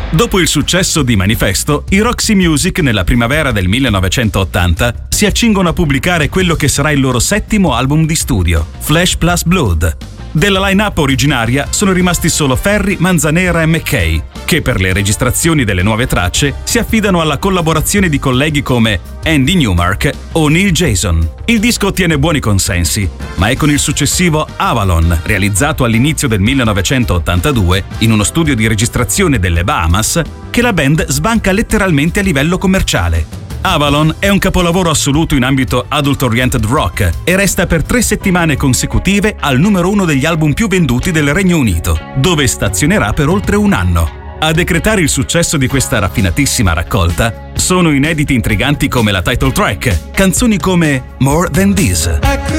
Dopo il successo di Manifesto, i Roxy Music nella primavera del 1980 si accingono a pubblicare quello che sarà il loro 7° album di studio, Flesh Plus Blood. Della line-up originaria sono rimasti solo Ferry, Manzanera e McKay, che per le registrazioni delle nuove tracce si affidano alla collaborazione di colleghi come Andy Newmark o Neil Jason. Il disco ottiene buoni consensi, ma è con il successivo Avalon, realizzato all'inizio del 1982 in uno studio di registrazione delle Bahamas, che la band sbanca letteralmente a livello commerciale. Avalon è un capolavoro assoluto in ambito adult-oriented rock e resta per 3 settimane consecutive al numero 1 degli album più venduti del Regno Unito, dove stazionerà per oltre un anno. A decretare il successo di questa raffinatissima raccolta sono inediti intriganti come la title track, canzoni come More Than This.